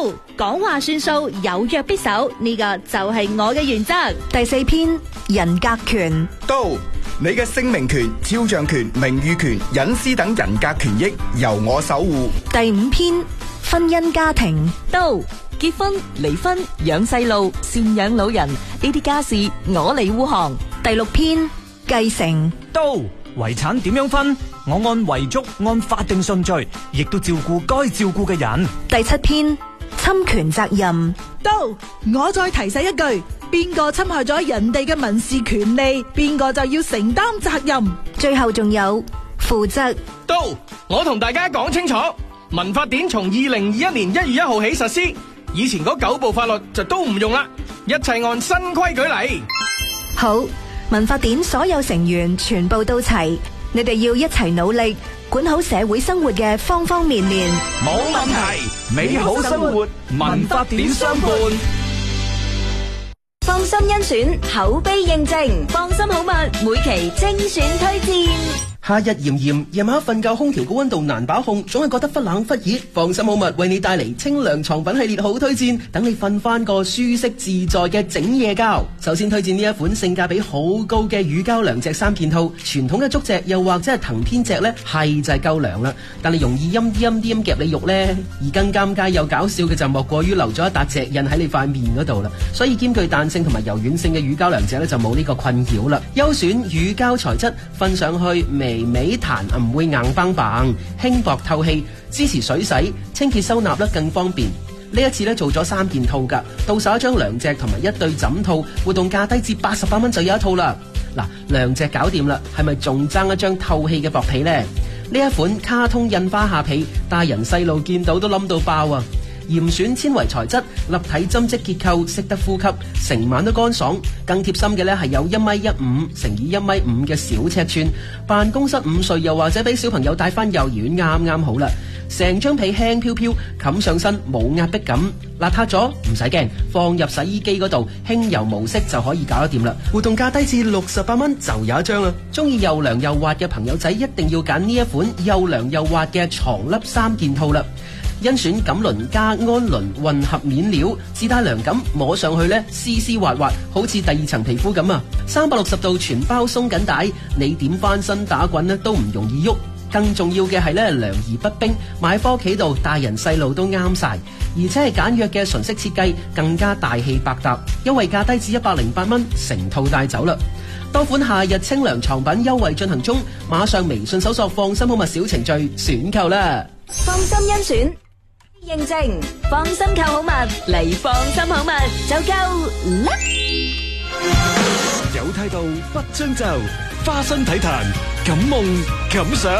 講話算數，有約必守，呢個就係我嘅原則。 第4篇人格權。 到你嘅姓名權、肖像權、名譽權、隱私等人格權益由我守護。 第5篇婚姻家庭。 到結婚、離婚、養細路、贍養老人，呢啲家事我嚟護航。 第6篇繼承。 到遺產點樣分？我按遺囑、按法定順序，亦都照顧該照顧嘅人。 第7篇侵權責任。 到我再提醒一句，邊個侵害咗人哋嘅民事權利，邊個就要承擔責任。 最後仲有負責。 到我同大家講清楚，民法典從2021年1月1號起實施，以前嗰9部法律就都唔用啦，一切按新規矩嚟。 好，民法典所有成員全部到齊，你哋要一齊努力，管好社會生活嘅方方面面。 冇問題，美好生活，民法典相伴。 放心甄選，口碑認證，放心好物，每期精選推薦。 夏日炎炎，夜晚瞓覺空調高溫度難把控，總係覺得忽冷忽熱。放心好物為你帶嚟清涼床品系列好推薦，等你瞓翻個舒適自在嘅整夜覺。首先推薦呢一款性價比好高嘅乳膠涼席3件套，傳統嘅竹席又或者係藤編席呢，係就係夠涼啦，但係容易陰啲夾你肉呢。而更尷尬又搞笑嘅就莫過於留咗一笪席印喺你塊面嗰度啦，所以兼具彈性同埋柔軟性嘅乳膠涼席呢，就冇呢個困擾啦。優選乳膠材質，瞓上去微彈唔會硬邦邦，輕薄透氣，支持水洗、清潔收納得更方便。呢一次咧做咗3件套噶，到手一張涼席同埋一對枕套，活動價低至88蚊就有一套啦。嗱，涼席搞掂啦，係咪仲爭一張透氣嘅薄被呢？呢一款卡通印花下被，大人細路見到都冧到爆啊！嚴選纖維材質，立體針織結構，識得呼吸，成晚都乾爽。更貼心嘅呢係有1.15米乘以1.5米嘅小尺寸，辦公室午睡又或者俾小朋友帶翻幼兒園啱啱好啦。成張被輕飄飄，冚上身冇壓迫感，邋遢咗唔使驚，放入洗衣機嗰度輕柔模式就可以搞得掂啦。活動價低至68蚊就有一張啦。中意又涼又滑嘅朋友仔一定要揀呢一款又涼又滑嘅床笠3件套啦。甄選錦綸加安綸混合面料，自帶涼感，摸上去呢絲絲滑滑，好似第2層皮膚咁啊！360度全包鬆緊帶，你點翻身打滾呢都唔容易喐。更重要嘅係呢涼而不冰，買返屋企度大人細路都啱晒，而且係簡約嘅純色設計，更加大氣百搭，優惠價低至108蚊，成套帶走啦！多款夏日清涼床品優惠進行中，馬上微信搜索放心好物小程序選購啦！ 放心甄選。認證，放心購好物嚟，放心好物就夠啦！ 有態度不將就，花生體壇感夢感想。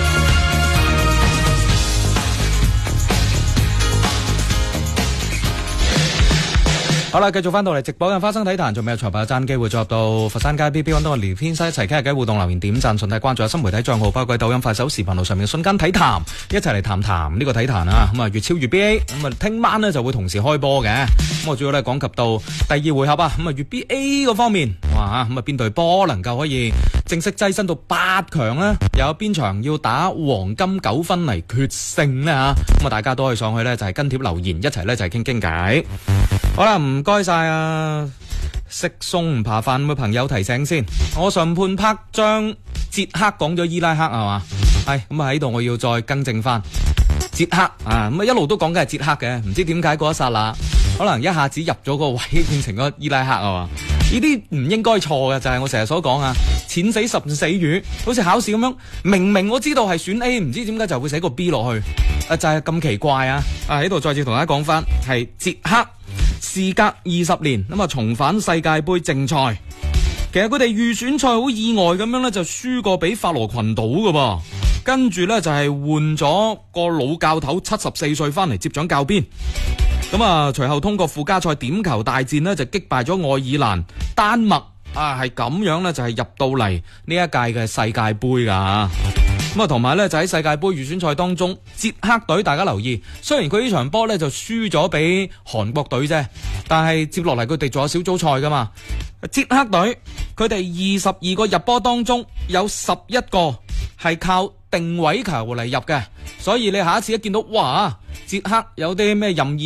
好啦，繼續翻到嚟直播嘅花生體壇，仲未有財牌有爭機會再入到佛山街 BB 揾到我聊天室一齊傾下偈，互動留言點讚，順帶關注下新媒體賬號，包括抖音、快手、視頻號上面嘅瞬間體壇，一齊嚟談談呢個體壇啊！咁啊，粵超粵 BA， 咁啊，聽晚呢就會同時開波嘅。咁我主要咧講及到第2回合啊，咁啊粵 BA 嗰方面，哇咁啊邊隊波能夠可以正式躋身到8強呢？又有邊場要打黃金9分嚟決勝呢？咁啊大家都可以上去呢，就係跟帖留言，一齊呢就係傾傾偈。好啦，唔該晒啊！食餸唔扒飯嘅朋友提醒先，我上半 part 將捷克講咗伊拉克係嘛？係咁啊喺度我要再更正翻捷克啊！咁啊一路都講緊係捷克嘅，唔知點解嗰一剎那可能一下子入咗個位變成咗伊拉克啊嘛？呢啲唔應該錯嘅，就係我成日所講啊，淺死十死魚，好似考試咁樣，明明我知道係選 A， 唔知點解就會寫個 B 落去，就係咁奇怪啊！喺度再次同大家講翻，係捷克事隔20年咁啊重返世界盃正賽，其實佢哋預選賽好意外咁樣咧就輸過俾法羅群島噶噃，跟住咧就係換咗個老教頭74歲翻嚟接掌教鞭。咁啊，隨後通過附加賽點球大戰呢，就擊敗咗愛爾蘭、丹麥啊，係咁樣呢，就係入到嚟呢一屆嘅世界盃噶。咁啊，同埋呢，就喺世界盃預選賽當中，捷克隊大家留意，雖然佢呢場波呢就輸咗俾韓國隊啫，但係接落嚟佢哋仲有小組賽噶嘛。捷克隊佢哋22個入波當中有11個係靠定位球嚟入嘅，所以你下一次一見到哇，捷克有啲咩任意